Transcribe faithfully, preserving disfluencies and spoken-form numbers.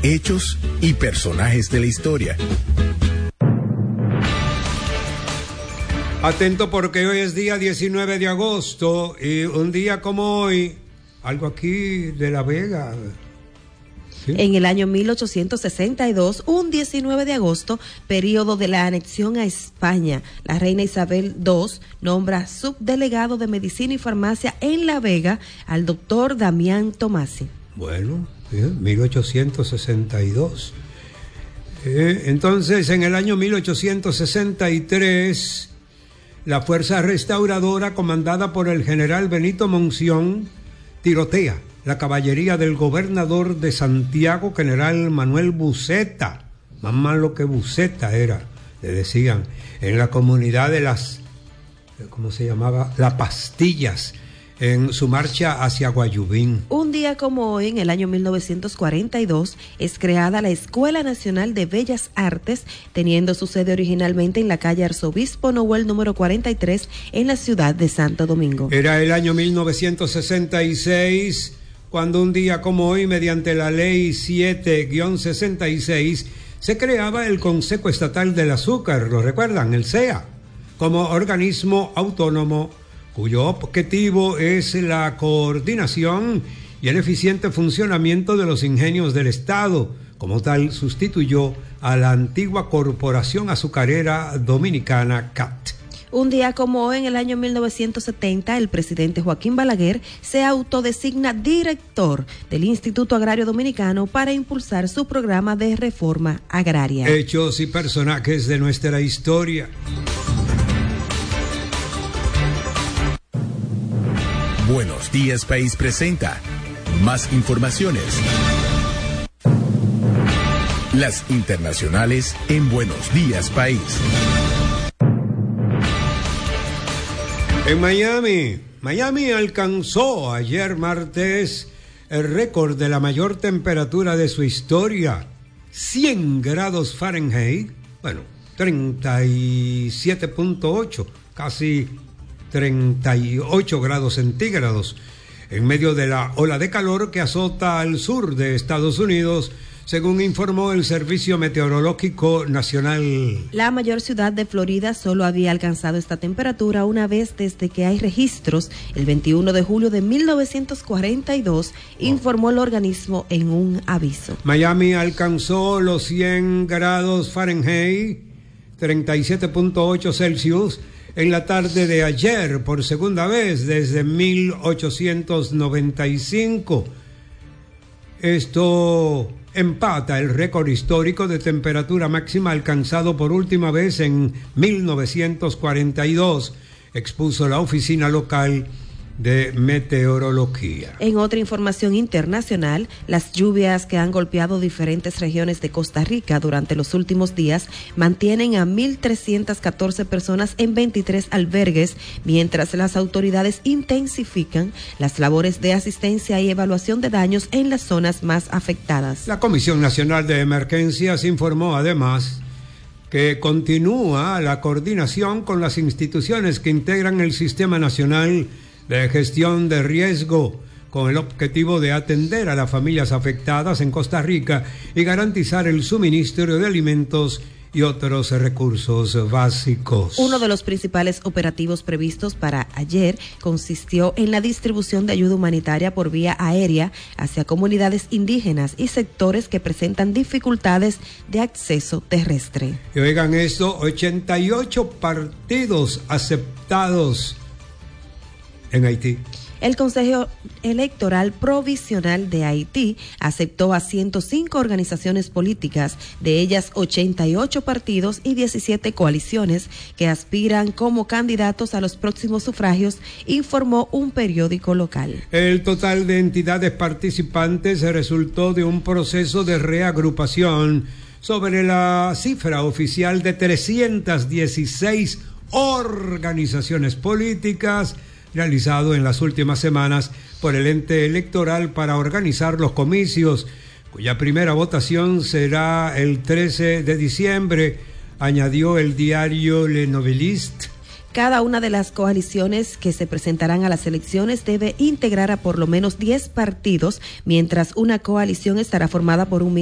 hechos y personajes de la historia. Atento porque hoy es día diecinueve de agosto y un día como hoy, algo aquí de La Vega. ¿Sí? En el año mil ochocientos sesenta y dos, un diecinueve de agosto, periodo de la anexión a España, la reina Isabel segunda nombra subdelegado de Medicina y Farmacia en La Vega al doctor Damián Tomasi. Bueno, bien, mil ochocientos sesenta y dos. Eh, entonces, en el año mil ochocientos sesenta y tres, la fuerza restauradora comandada por el general Benito Monción tirotea la caballería del gobernador de Santiago, general Manuel Buceta, más malo que Buceta era, le decían, en la comunidad de las, ¿cómo se llamaba? Las Pastillas, en su marcha hacia Guayubín. Un día como hoy, en el año mil novecientos cuarenta y dos, es creada la Escuela Nacional de Bellas Artes, teniendo su sede originalmente en la calle Arzobispo Noel número cuarenta y tres, en la ciudad de Santo Domingo. Era el año mil novecientos sesenta y seis, cuando un día como hoy, mediante la ley siete guión sesenta y seis, se creaba el Consejo Estatal del Azúcar, ¿lo recuerdan? El C E A, como organismo autónomo cuyo objetivo es la coordinación y el eficiente funcionamiento de los ingenios del Estado. Como tal, sustituyó a la antigua Corporación Azucarera Dominicana, C A T. Un día como hoy, en el año mil novecientos setenta, el presidente Joaquín Balaguer se autodesigna director del Instituto Agrario Dominicano para impulsar su programa de reforma agraria. Hechos y personajes de nuestra historia. Buenos Días País presenta más informaciones. Las internacionales en Buenos Días País. En Miami, Miami alcanzó ayer martes el récord de la mayor temperatura de su historia, cien grados Fahrenheit, bueno, treinta y siete punto ocho, casi treinta y ocho grados centígrados, en medio de la ola de calor que azota al sur de Estados Unidos, según informó el Servicio Meteorológico Nacional. La mayor ciudad de Florida solo había alcanzado esta temperatura una vez desde que hay registros, el veintiuno de julio de mil novecientos cuarenta y dos, informó el organismo en un aviso. Miami alcanzó los cien grados Fahrenheit, treinta y siete punto ocho Celsius, en la tarde de ayer, por segunda vez desde mil ochocientos noventa y cinco. Esto empata el récord histórico de temperatura máxima alcanzado por última vez en mil novecientos cuarenta y dos, expuso la oficina local de meteorología. En otra información internacional, las lluvias que han golpeado diferentes regiones de Costa Rica durante los últimos días mantienen a mil trescientas catorce personas en veintitrés albergues, mientras las autoridades intensifican las labores de asistencia y evaluación de daños en las zonas más afectadas. La Comisión Nacional de Emergencias informó además que continúa la coordinación con las instituciones que integran el Sistema Nacional de Gestión de Riesgo, con el objetivo de atender a las familias afectadas en Costa Rica y garantizar el suministro de alimentos y otros recursos básicos. Uno de los principales operativos previstos para ayer consistió en la distribución de ayuda humanitaria por vía aérea hacia comunidades indígenas y sectores que presentan dificultades de acceso terrestre. Y oigan esto, ochenta y ocho partidos aceptados en Haití. El Consejo Electoral Provisional de Haití aceptó a ciento cinco organizaciones políticas, de ellas ochenta y ocho partidos y diecisiete coaliciones que aspiran como candidatos a los próximos sufragios, informó un periódico local. El total de entidades participantes resultó de un proceso de reagrupación sobre la cifra oficial de trescientas dieciséis organizaciones políticas realizado en las últimas semanas por el ente electoral para organizar los comicios, cuya primera votación será el trece de diciembre, añadió el diario Le Noveliste. Cada una de las coaliciones que se presentarán a las elecciones debe integrar a por lo menos diez partidos, mientras una coalición estará formada por un